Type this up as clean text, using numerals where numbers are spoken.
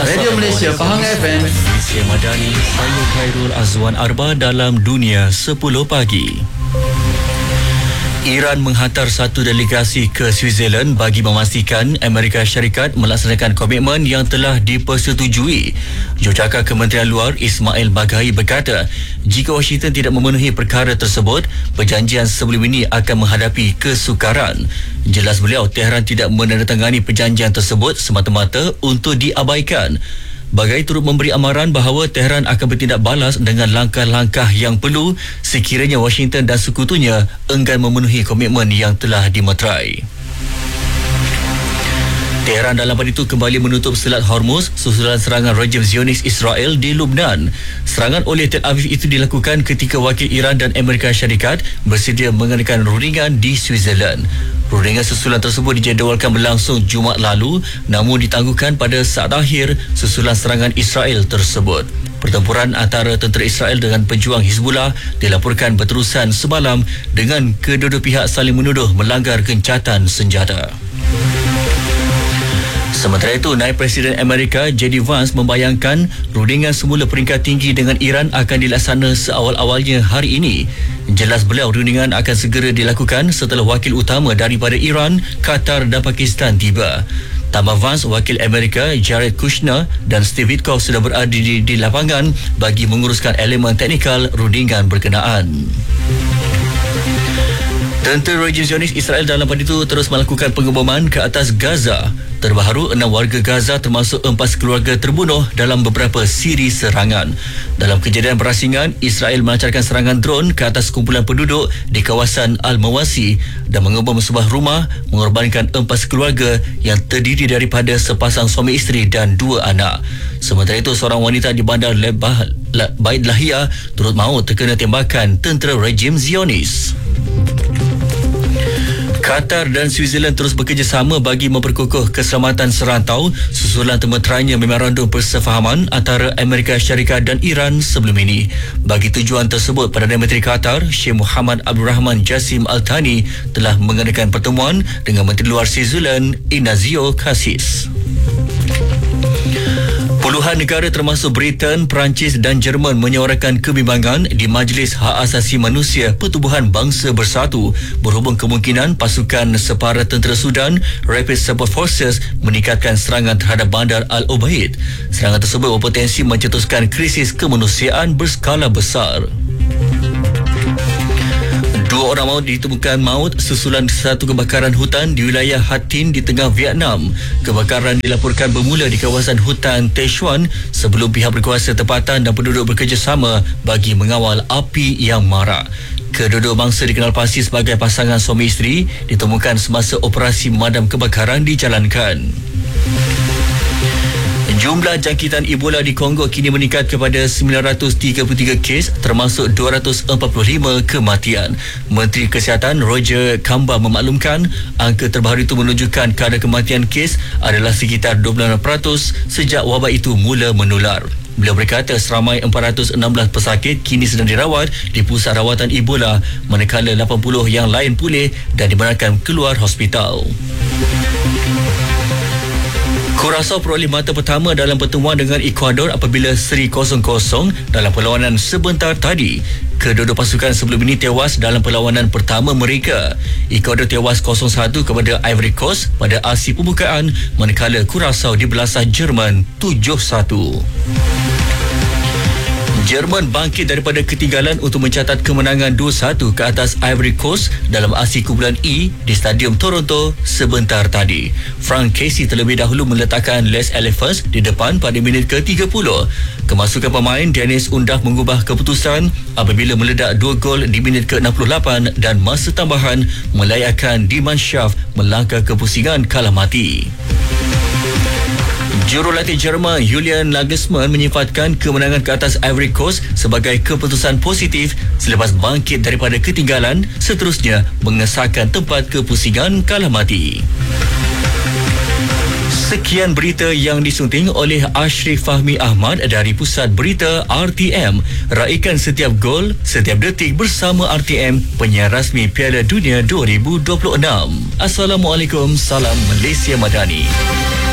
Radio Malaysia Pahang FM. Malaysia Madani, saya Khairul Azwan Arba dalam Dunia 10 Pagi. Iran menghantar satu delegasi ke Switzerland bagi memastikan Amerika Syarikat melaksanakan komitmen yang telah dipersetujui. Jurucakap Kementerian Luar Ismail Baghaei berkata, jika Washington tidak memenuhi perkara tersebut, perjanjian sebelum ini akan menghadapi kesukaran. Jelas beliau, Tehran tidak menandatangani perjanjian tersebut semata-mata untuk diabaikan. Baghaei turut memberi amaran bahawa Tehran akan bertindak balas dengan langkah-langkah yang perlu sekiranya Washington dan sekutunya enggan memenuhi komitmen yang telah dimeterai. Tehran dalam pada itu kembali menutup Selat Hormuz susulan serangan rejim Zionis Israel di Lubnan. Serangan oleh Tel Aviv itu dilakukan ketika wakil Iran dan Amerika Syarikat bersedia mengadakan rundingan di Switzerland. Rundingan susulan tersebut dijadualkan berlangsung Jumaat lalu, namun ditangguhkan pada saat akhir susulan serangan Israel tersebut. Pertempuran antara tentera Israel dengan pejuang Hizbullah dilaporkan berterusan semalam dengan kedua-dua pihak saling menuduh melanggar gencatan senjata. Sementara itu, Naib Presiden Amerika J.D. Vance membayangkan rundingan semula peringkat tinggi dengan Iran akan dilaksana seawal-awalnya hari ini. Jelas beliau, rundingan akan segera dilakukan setelah wakil utama daripada Iran, Qatar dan Pakistan tiba. Tambah Vance, wakil Amerika Jared Kushner dan Steve Witkoff sudah berada di lapangan bagi menguruskan elemen teknikal rundingan berkenaan. Tentera rejim Zionis Israel dalam pada itu terus melakukan pengeboman ke atas Gaza. Terbaru, 6 warga Gaza termasuk 4 keluarga terbunuh dalam beberapa siri serangan. Dalam kejadian berasingan, Israel melancarkan serangan drone ke atas kumpulan penduduk di kawasan Al-Mawasi dan mengebom sebuah rumah, mengorbankan 4 keluarga yang terdiri daripada sepasang suami isteri dan 2 anak. Sementara itu, seorang wanita di bandar Bait Lahia turut maut terkena tembakan tentera rejim Zionis. Qatar dan Switzerland terus bekerjasama bagi memperkukuh keselamatan serantau susulan termeterainya memorandum persefahaman antara Amerika Syarikat dan Iran sebelum ini. Bagi tujuan tersebut, Perdana Menteri Qatar, Sheikh Mohammed Abdul Rahman Jassim Al Thani telah mengadakan pertemuan dengan Menteri Luar Switzerland, Ignazio Cassis. Puluhan negara termasuk Britain, Perancis dan Jerman menyuarakan kebimbangan di Majlis Hak Asasi Manusia Pertubuhan Bangsa Bersatu berhubung kemungkinan pasukan separa tentera Sudan Rapid Support Forces meningkatkan serangan terhadap bandar Al-Ubaid. Serangan tersebut berpotensi mencetuskan krisis kemanusiaan berskala besar. 2 orang maut ditemukan maut susulan satu kebakaran hutan di wilayah Hattin di tengah Vietnam. Kebakaran dilaporkan bermula di kawasan hutan Techuan sebelum pihak berkuasa tempatan dan penduduk bekerjasama bagi mengawal api yang marak. Kedua-dua bangsa dikenal pasti sebagai pasangan suami isteri ditemukan semasa operasi memadam kebakaran dijalankan. Jumlah jangkitan Ebola di Kongo kini meningkat kepada 933 kes termasuk 245 kematian. Menteri Kesihatan Roger Kamba memaklumkan angka terbaru itu menunjukkan kadar kematian kes adalah sekitar 26% sejak wabak itu mula menular. Beliau berkata seramai 416 pesakit kini sedang dirawat di pusat rawatan Ebola manakala 80 yang lain pulih dan dibenarkan keluar hospital. Curaçao peroleh mata pertama dalam pertemuan dengan Ecuador apabila seri 0-0 dalam perlawanan sebentar tadi. Kedua-dua pasukan sebelum ini tewas dalam perlawanan pertama mereka. Ecuador tewas 0-1 kepada Ivory Coast pada aksi pembukaan manakala Curaçao dibelasah Jerman 7-1. Jerman bangkit daripada ketinggalan untuk mencatat kemenangan 2-1 ke atas Ivory Coast dalam aksi kumpulan E di Stadium Toronto sebentar tadi. Frank Casey terlebih dahulu meletakkan Les Elephants di depan pada minit ke-30. Kemasukan pemain Dennis Undav mengubah keputusan apabila meledak 2 gol di minit ke-68 dan masa tambahan melayakkan Diman Schaaf melangkah ke pusingan kalah mati. Jurulatih Jerman Julian Nagelsmann menyifatkan kemenangan ke atas Ivory Coast sebagai keputusan positif selepas bangkit daripada ketinggalan, seterusnya mengesahkan tempat kepusingan kalah mati. Sekian berita yang disunting oleh Ashrif Fahmi Ahmad dari Pusat Berita RTM. Raikan setiap gol, setiap detik bersama RTM, penyiar rasmi Piala Dunia 2026. Assalamualaikum, salam Malaysia Madani.